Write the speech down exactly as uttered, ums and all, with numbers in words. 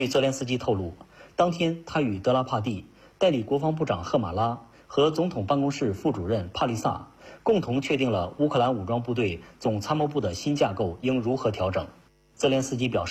据泽连斯基透露，当天他与德拉帕蒂、代理国防部长赫马拉和总统办公室副主任帕利萨共同确定了乌克兰武装部队总参谋部的新架构应如何调整。泽连斯基表示。